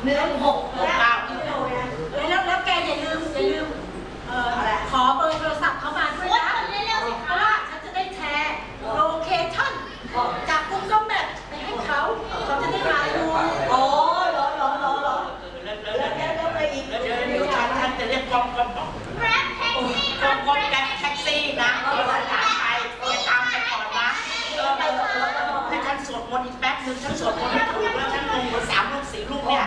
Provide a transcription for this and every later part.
แล้วแกอย่าลืมขอเบอร์โทรศัพท์เขามาด้วยนะเพราะว่าฉันจะได้แชร์โลเคชั่นจากGoogle Mapsไปให้เขาจะได้มาดูโอ้รอแล้วไปอีกแล้วเดี๋ยวฉันจะเรียกกล้องแท็กซี่นะตามไปตามไปก่อนนะให้ฉันสวดมนต์อีกแป๊บนึงฉันสวดมนต์ไม่ถูกแล้วฉันงง3 ลูก 4 ลูกเนี่ย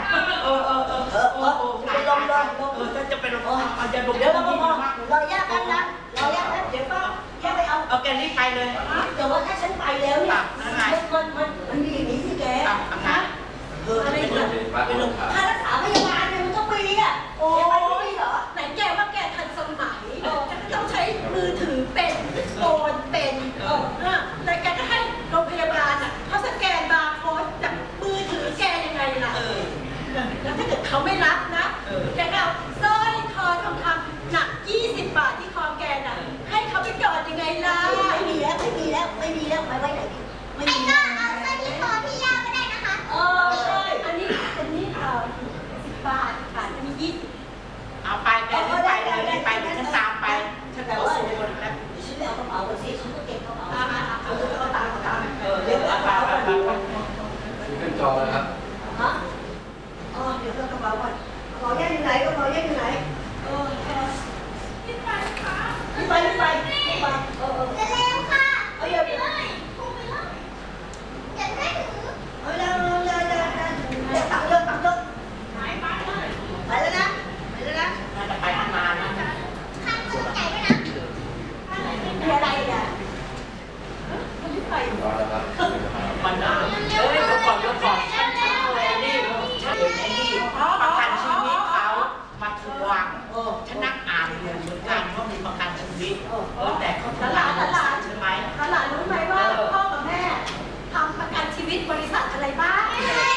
ฉันจะเป็นอาจจะลงเดี๋ยวเรารอยากกันนะรอยากนะเดี๋ยวป้าแค่ไปเอาแกรีบไปเลยแต่ว่าถ้าฉันไปแล้วเนี่ยมันมีอย่างนี้สิแกไปลงค่ารักษาพยาบาลเนี่ยมันต้องมีอ่ะโอ้ยเหรอไหนแกว่าแกทันสมัยจะต้องใช้มือถือเป็นโฟนเป็นแต่แกก็ให้โรงพยาบาลเขาสแกนบาร์โค้ดจากมือถือแกยังไงล่ะแล้วถ้าเกิดเขาไม่รับนะแกก็เอาสร้อยคอทองคำหนัก20 บาทที่คอแกน่ะให้เขาไปก่อนยังไงล่ะไม่มีแล้วไปไว้ไหนไม่ก็เอาสร้อยที่คอพี่ยาวก็ได้นะคะใช่อันนี้10 บาทค่ะจะมี20 เอาไปแกรีบไปเลยรีบไปเดี๋ยวฉันตามไปฉันขอสูงคนแล้วฉันเอากระเป๋าสิฉันก็เก็บกระเป๋าเอาตามเรียกเอาไปขึ้นจอแล้วครับฮะเดี๋ยวกระเป๋าก่อนกระเป๋าแยกอยู่ไหนรีบไปค่ะรีบไปเร็วค่ะเดี๋ยวพุ่งไปเลยอย่าให้ถือเร็วตักเยอะไปแล้วนะน่าจะไปนานนะข้างตัวใหญ่ด้วยนะมีอะไรอ่ะรีบไปมันเดี๋ยวก่อนฉันเลยนี่ฉันเห็นไอ้นี่ประกันชีวิตเขามาทวงฉันนั่งอ่านอยู่เหมือนกันว่ามีประกันชีวิตแต่เขาตลาดใช่ไหมตลาดรู้ไหมว่าพ่อกับแม่ทำประกันชีวิตบริษัทอะไรบ้าง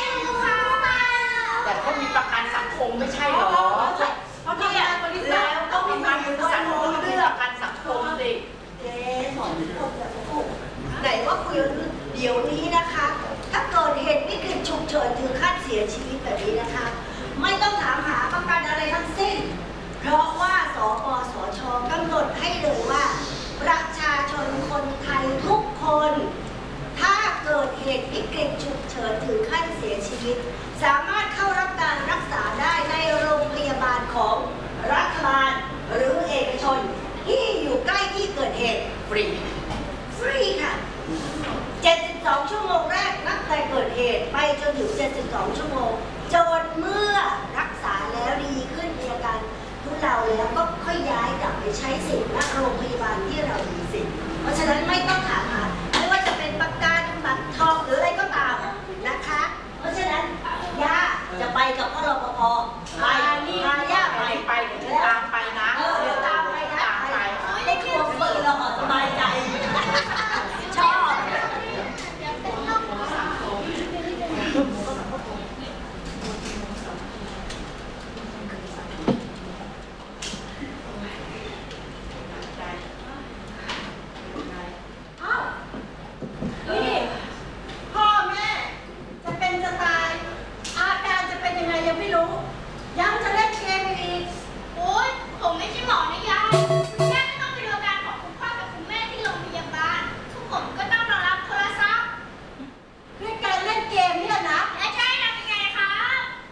แต่เขามีประกันสังคมไม่ใช่หรอเพราะทำงานบริษัทต้องมีประกันสังคมด้วยประกันสังคมสิสอนไหนว่าคุยเดี๋ยวนี้นะคะถ้าเกิดเหตุวิกฤตฉุกเฉินถึงขั้นเสียชีวิตแบบนี้นะคะไม่ต้องถามหาประกันอะไรทั้งสิ้นเพราะว่าสปสช.กำหนดให้เลยว่าประชาชนคนไทยทุกคนถ้าเกิดเหตุวิกฤตฉุกเฉินถึงขั้นเสียชีวิตสามารถเข้ารับการรักษาได้ในโรงพยาบาลของรัฐบาลหรือเอกชนที่อยู่ใกล้ที่เกิดเหตุฟรีค่ะ72 ชั่วโมงแรกนับแต่เกิดเหตุไปจนถึง72 ชั่วโมงจนเมื่อรักษาแล้วดีขึ้นมีอาการทุเลาแล้วก็ค่อยย้ายกลับไปใช้สิทธิ์ณโรงพยาบาลที่เรามีสิทธิ์เพราะฉะนั้นไม่ต้องถามหาไม่ว่าจะเป็นประกันบัตรทองหรืออะไรก็ตามนะคะเพราะฉะนั้นย่าจะไปกับพ่อรปภไปย่าไปเดี๋ยวตามไปนะเดี๋ยวตามไปนะได้ครัวเปิดเราสบายใจชอบนี่พ่อแม่จะเป็นจะตายอาการจะเป็นยังไงยังไม่รู้ยังจะเล่นเกมอีกโอ๊ยผมไม่ใช่หมอนะยายแม่ก็ต้องไปดูอาการของคุณพ่อกับคุณแม่ที่โรงพยาบาลทุกผมก็ต้องรอรับโทรศัพท์ด้วยการเล่นเกมเนี่ยนะและใช่ทำยังไงครับ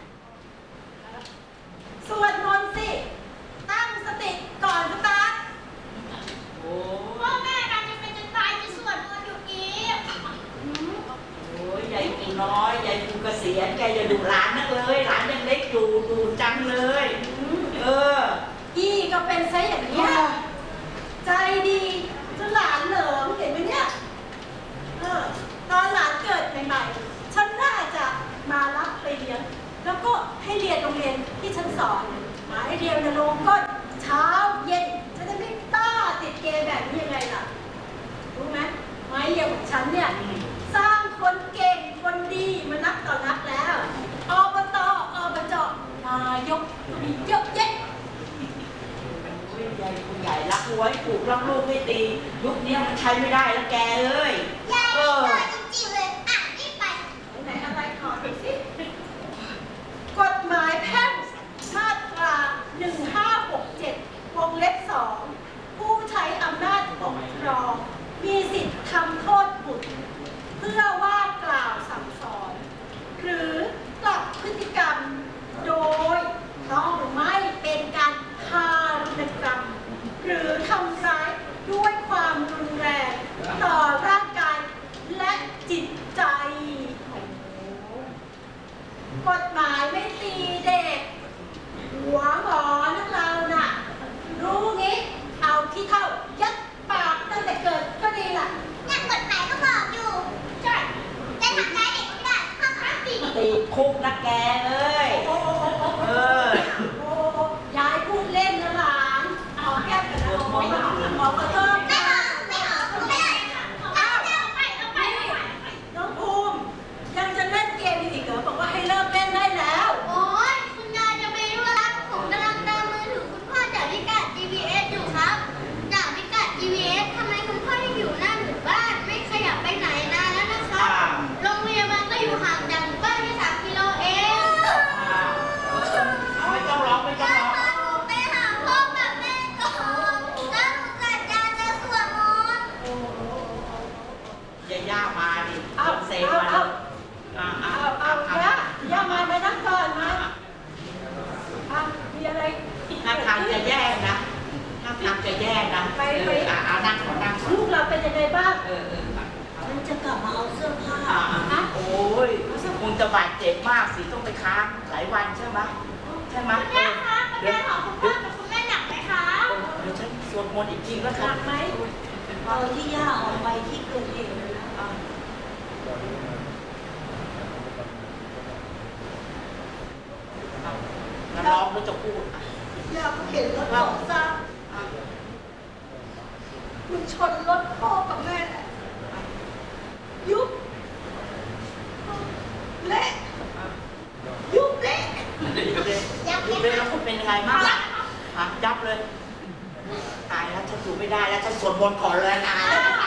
สวดมนต์สิตั้งสติก่อนสตาร์ทพ่อแม่การจะเป็นจะตายจะสวดมนต์อยู่กี้โอ้ยยายกูน้อยยายกูเกษียณแกอย่าดุหลานนักเลยหลานยังเล็กอยู่ดูจังเลยพี่ก็เป็นซะอย่างนี้ใจดีจนหลานเหลิมเห็นไหมเนี่ยตอนหลานเกิดใหม่ๆฉันน่าจะมารับไปเรียนแล้วก็ให้เรียนโรงเรียนที่ฉันสอนมาให้เรียนในโรงก็เช้าเย็นฉันจะไม่ต้าติดเกมแบบนี้ยังไงล่ะรู้ไหมไม้เรียนของฉันเนี่ยสร้างคนเก่งคนดีมานักต่อนักแล้วอบต.นายกมีเยอะแยะยายกูใหญ่รักไว้ปลูกรักลูกไม่ตียุคนี้มันใช้ไม่ได้แล้วแกเอ้ยยายก็จริงๆเลยรีบไปไหนอะไรขอดูสิกฎหทางจะแย่นะนั่งขอนั่งลูกเราเป็นยังไงบ้างมันจะกลับมาเอาเสื้อผ้าโอ้ยคงจะบาดเจ็บมากสิต้องไปค้างหลายวันใช่ไหมใช่ไหมคุณย่าคะคุณแม่ของคุณพ่อกับคุณแม่หนักไหมคะเดี๋ยวฉันสวดมนต์อีกทีแล้วหกันันกไหมเอาที่ย่าออกไปที่เกิดเหตุนะแล้วน้องก็จะพูดย่าก็เห็นรถก่อสร้างมันชนรถพ่อกับแม่ยุบเละยุบเละดูเลยแล้วคุณเป็นยังไงบ้างยับเลยตายแล้วฉันอยู่ไม่ได้แล้วฉันสวดมนต์ก่อนเลยนะ